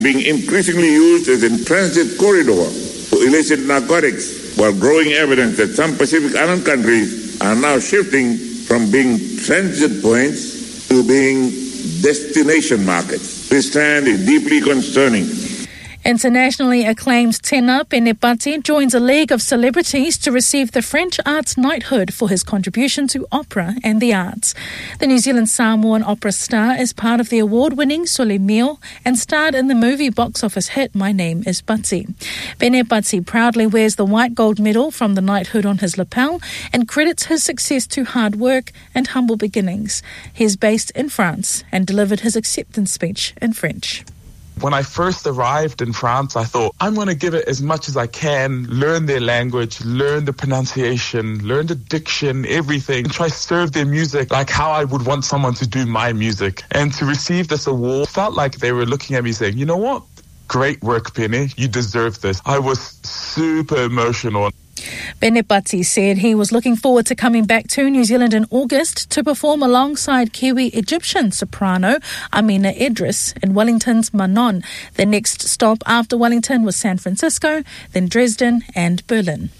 being increasingly used as a transit corridor to illicit narcotics, while growing evidence that some Pacific Island countries are now shifting from being transit points to being destination markets. This trend is deeply concerning. Internationally acclaimed tenor Pene Pati joins a league of celebrities to receive the French Arts Knighthood for his contribution to opera and the arts. The New Zealand Samoan opera star is part of the award-winning Sole Mio and starred in the movie box office hit My Name is Pati. Pene Pati proudly wears the white gold medal from the knighthood on his lapel and credits his success to hard work and humble beginnings. He is based in France and delivered his acceptance speech in French. When I first arrived in France, I thought, I'm going to give it as much as I can, learn their language, learn the pronunciation, learn the diction, everything, and try to serve their music like how I would want someone to do my music. And to receive this award felt like they were looking at me saying, you know what? Great work, Pene. You deserve this. I was super emotional. Pene Pati said he was looking forward to coming back to New Zealand in August to perform alongside Kiwi Egyptian soprano Amina Idris in Wellington's Manon. Their next stop after Wellington was San Francisco, then Dresden and Berlin.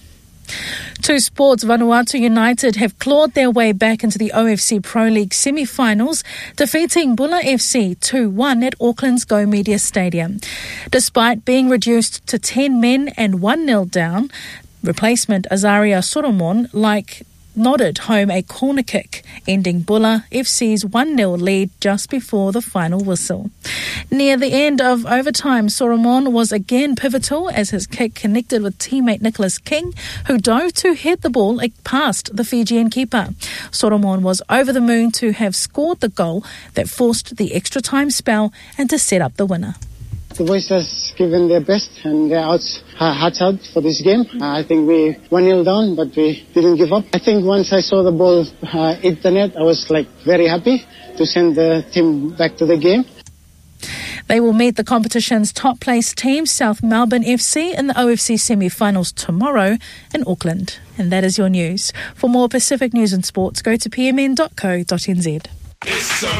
Two Sports Vanuatu United have clawed their way back into the OFC Pro League semi-finals, defeating Bula FC 2-1 at Auckland's Go Media Stadium. Despite being reduced to 10 men and 1-0 down, replacement Azaria Solomon nodded home a corner kick, ending Bula FC's 1-0 lead just before the final whistle. Near the end of overtime, Solomon was again pivotal as his kick connected with teammate Nicholas King, who dove to head the ball past the Fijian keeper. Solomon was over the moon to have scored the goal that forced the extra time spell and to set up the winner. The boys has given their best and their hearts out for this game. I think we 1-0 down, but we didn't give up. I think once I saw the ball hit the net, I was very happy to send the team back to the game. They will meet the competition's top-placed team, South Melbourne FC, in the OFC semi-finals tomorrow in Auckland. And that is your news. For more Pacific news and sports, go to pmn.co.nz.